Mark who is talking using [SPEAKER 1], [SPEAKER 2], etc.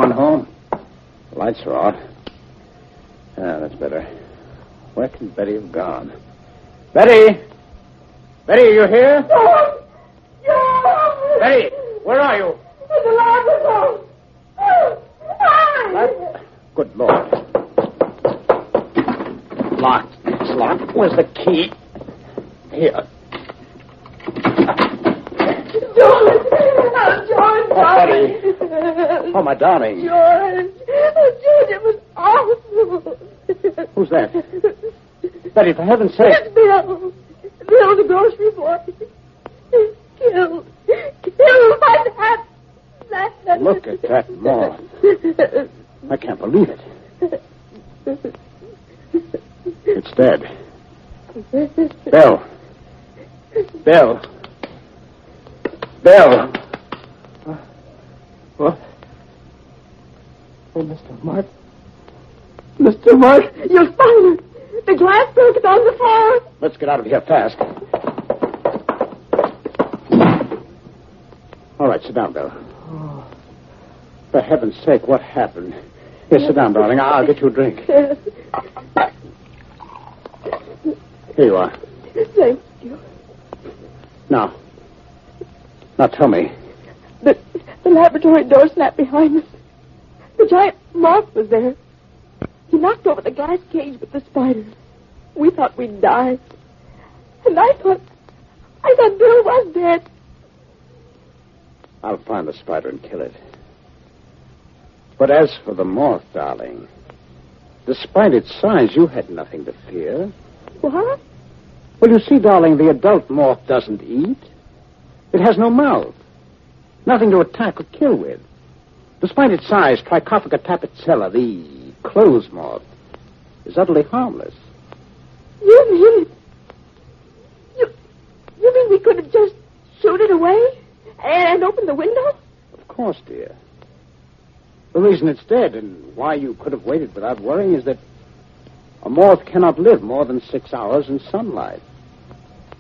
[SPEAKER 1] one home?
[SPEAKER 2] The lights are out. Yeah, that's better. Where can Betty have gone? Betty! Betty, are you here?
[SPEAKER 3] John! John!
[SPEAKER 2] Betty, where are you?
[SPEAKER 3] In the laboratory.
[SPEAKER 2] Good Lord. Locked. It's locked. Where's the key? Here.
[SPEAKER 3] George!
[SPEAKER 2] Oh, Betty. Oh, my darling.
[SPEAKER 3] George, it was awful.
[SPEAKER 2] Who's that? Betty, for heaven's sake.
[SPEAKER 3] It's Bill. Bill, the grocery boy. Killed by that.
[SPEAKER 2] Look at that moth. I can't believe it. It's dead. Bill.
[SPEAKER 1] What? Oh, Mr. Mark. Mr. Mark.
[SPEAKER 3] Your spider. The glass broke on the floor.
[SPEAKER 2] Let's get out of here fast. All right, sit down, Bill.
[SPEAKER 1] Oh.
[SPEAKER 2] For heaven's sake, what happened? Here, sit down, darling. I'll get you a drink. Here you are.
[SPEAKER 3] Thank you.
[SPEAKER 2] Now tell me.
[SPEAKER 3] The laboratory door snapped behind us. The giant moth was there. He knocked over the glass cage with the spider. We thought we'd die. And I thought Bill was dead.
[SPEAKER 2] I'll find the spider and kill it. But as for the moth, darling, despite its size, you had nothing to fear.
[SPEAKER 3] What?
[SPEAKER 2] Well, you see, darling, the adult moth doesn't eat. It has no mouth. Nothing to attack or kill with. Despite its size, Trichophaga tapicella, the clothes moth, is utterly harmless.
[SPEAKER 3] You mean we could have just shooed it away and opened the window?
[SPEAKER 2] Of course, dear. The reason it's dead and why you could have waited without worrying is that a moth cannot live more than 6 hours in sunlight.